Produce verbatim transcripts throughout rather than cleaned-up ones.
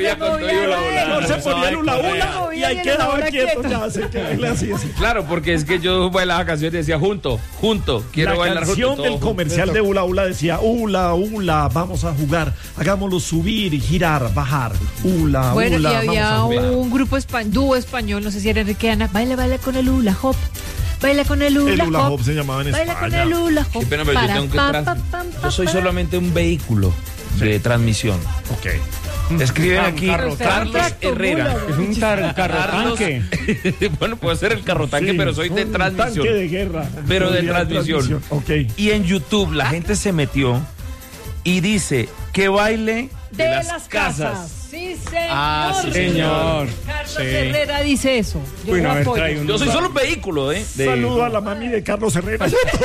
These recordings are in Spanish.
movía con todo y hula hula. No se ponía el hula hula y ahí quedaba quieto. Ya se quedaba así, así. Claro, porque es que yo bailaba canciones y decía junto, junto, quiero la bailar junto. La canción del comercial de hula hula decía hula hula, vamos a jugar, hagámoslo subir, girar, bajar, hula bueno, hula. Bueno, y había un grupo español, dúo español, no sé si era Enrique Ana, baila, baila con el hula hop. Baila con el hula, el hula hop. hop se llamaba en baila España. Baila con el hula hop. Sí, pero, pero yo tengo que pa, trans... pa, pa, pa, Yo soy solamente un vehículo sí. de transmisión. Ok. Escriben aquí carro, Carlos Herrera. Es un tar, carro tanque. Bueno, puede ser el carro tanque, sí, pero soy de transmisión. Tanque de guerra. Pero de transmisión. transmisión. Okay. Y en YouTube la gente se metió y dice que baile de, de las, las casas. casas. Sí, señor. Ah, sí, señor. Carlos sí. Herrera dice eso. Yo, bueno, lo a ver, un Yo soy solo un vehículo, ¿eh? De... Saludo a la mami de Carlos Herrera.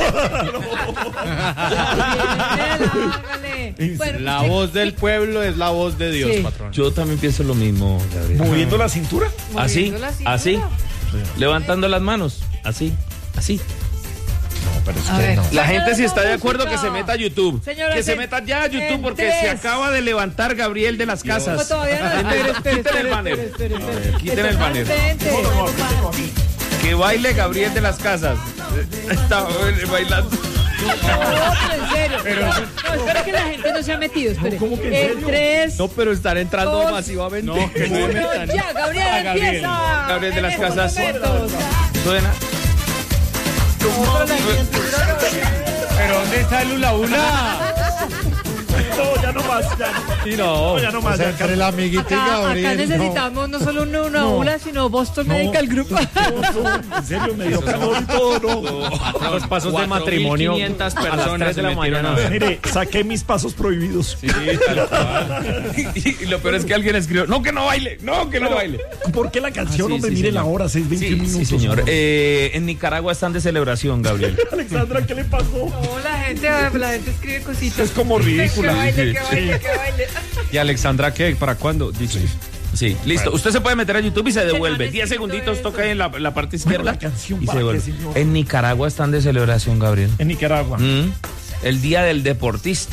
bueno, la usted... voz del pueblo es la voz de Dios, sí. patrón. Yo también pienso lo mismo, Gabriel. ¿Moviendo la cintura? Así, la cintura. así. Sí. Levantando las manos. Así, así. No, pero es a que ver, no. La gente si está de acuerdo que se meta a YouTube. Señora, que se meta ya a YouTube porque tres. se acaba de levantar Gabriel de las Casas. No, todavía no. Espere, espere, Quiten el banner. Espere, espere, espere. Quiten el banner. No, no, no, que baile Gabriel de las Casas. Está bailando. No, pero en serio. Pero, no, espero que la gente no se ha metido. Espere. ¿Cómo que en serio? En tres. No, pero están entrando dos, masivamente. No, que no metan. Ya, Gabriel, ah, Gabriel. empieza. Gabriel de las Casas. Suena. ¿Pero dónde está el hula hula? No, ya no más, ya no. Sí, no. no, ya no más. O sea, entre el amiguito y acá, Gabriel. acá necesitamos no, no solo una, una no. hula, sino Boston no. Medical Group. No, no, en serio, me dio calor y todo, no. Los pasos de matrimonio quinientas a las personas tres de la mañana. Mire, saqué mis pasos prohibidos. Sí, tal cual. Y, y lo peor es que alguien escribió, no, que no baile, no, que no Pero, baile. ¿por qué la canción, Ah, sí, hombre? sí, mire señor. la hora, seis veintiún Sí, minutos. sí, señor. Eh, en Nicaragua están de celebración, Gabriel. Alexandra, ¿qué le pasó? No, la gente, la gente escribe cositas. Es como ridícula. Que baile, Sí. que baile, que baile. ¿Y Alexandra qué? ¿Para cuándo? Dice. Sí, listo. Bueno. Usted se puede meter a YouTube y se devuelve. no diez segunditos, necesito toca ahí en la, la parte izquierda. Bueno, la canción, y ¿para se qué, devuelve. señor? En Nicaragua están de celebración, Gabriel. En Nicaragua. Mm, el Día del Deportista.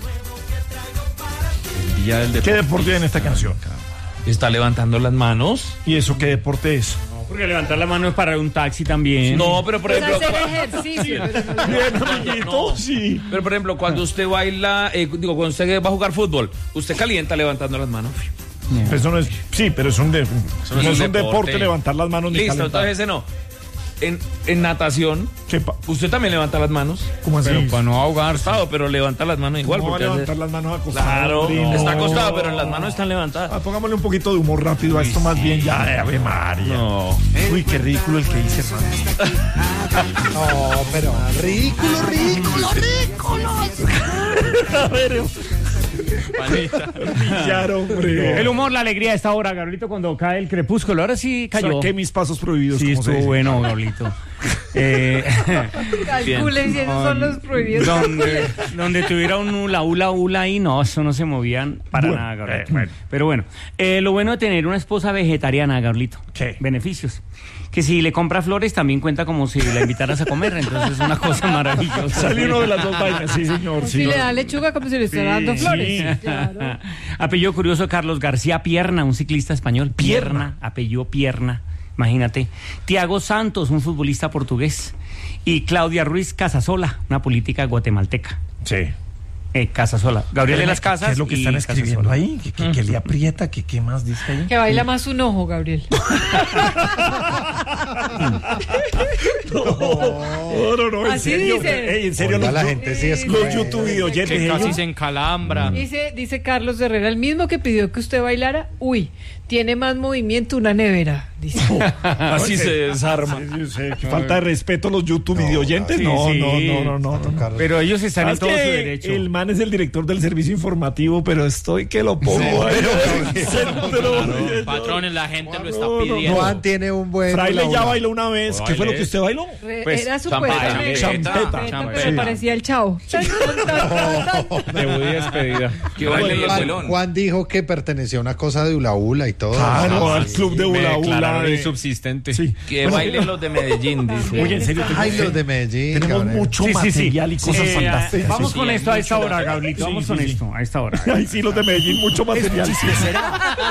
El día del ¿Qué deporte. deporte hay en esta canción? Está levantando las manos. ¿Y eso qué deporte es? Porque levantar la mano es para un taxi también. No, pero por Es ejemplo... hacer cua- ejercicio. Bien, amiguito, No. sí. Pero por ejemplo, cuando usted baila, eh, digo, cuando usted va a jugar fútbol, usted calienta levantando las manos. Eso no es, sí, pero es un, de, no no es es un un deporte. deporte levantar las manos ni Listo, calentar. entonces ese no. En, en natación, ¿Qué pa- usted también levanta las manos. ¿Cómo así? Pero para no ahogarse. Acostado, pero levanta las manos igual. ¿Cómo va a Porque hace- levantar las manos acostadas? Claro, hombre? está No. acostado, pero en las manos están levantadas. Ah, pongámosle un poquito de humor rápido a esto más bien ya, eh, Ave María. No. Uy, qué ridículo el que hice, hermano. No, pero ridículo, ridículo, ridículo. A ver, Panita. pillar, hombre. El humor, la alegría de esta hora, Gabrielito, cuando cae el crepúsculo. Ahora sí cayó. Saqué mis pasos prohibidos. Sí, como se estuvo dice. bueno, Gabrielito. Eh, Calculen si esos son los prohibidos. donde, donde tuviera un hula hula hula ahí, no, eso no se movían para Bueno, nada, Gabrielito. eh, bueno. Pero bueno, eh, lo bueno de tener una esposa vegetariana, Gabrielito. ¿Qué? Beneficios. Que si le compra flores también cuenta como si la invitaras a comer, entonces es una cosa maravillosa. Sale uno de las dos vainas, sí, señor. Si Sí. le da lechuga como si le estuviera dando flores. Claro. Apellido curioso, Carlos García Pierna, un ciclista español. Pierna, Pierna. apellido Pierna, imagínate. Tiago Santos, un futbolista portugués. Y Claudia Ruiz Casasola, una política guatemalteca. Sí. Eh, Casasola. Gabriel de las Casas. ¿Qué es lo que y están escribiendo Casasola. ahí? ¿Qué, qué, qué le aprieta? ¿Qué, ¿Qué más dice ahí? Que baila más un ojo, Gabriel. No, no, no, en Así serio. dice. Ey, en serio, Oiga, los, la gente sí es los cruel. YouTube videoyentes. Que casi ellos- se encalambra. Dice, dice Carlos Herrera, el mismo que pidió que usted bailara, uy, tiene más movimiento una nevera, dice. Así se desarma. Sí, sí, sí, qué falta de respeto a los YouTube videoyentes. sí, No, sí. no, no, no, no, no. Carlos. Pero ellos están en ¿Sabes todo su que derecho. el man es el director del servicio informativo, pero estoy que lo pongo ahí en el centro. Patrones, la gente lo está No, no, pidiendo. Juan tiene un buen. Fraile hula ya hula. bailó una vez. ¿Qué fue lo que usted bailó? Re- Pues, Era champeta, supuestamente champeta, champeta, sí. pero parecía el chavo. Debut y despedida. Que baile el Juan, pelón. Juan dijo que pertenecía a una cosa de hula hula y todo. Claro, Ah, al sí. club de Me hula hula. declararon de- insubsistente. Sí. Que Bueno, bailen los de Medellín, dice. Oye, en serio, Ay, tenemos, los de Medellín. tenemos cabrón. mucho Sí, sí, sí. material y cosas Eh, fantásticas. Vamos Sí, con sí, esto a esta mucho hora, material. Gabrielito. Sí, Vamos sí, con sí. esto, a esta hora. Ay, sí, los de Medellín, mucho material.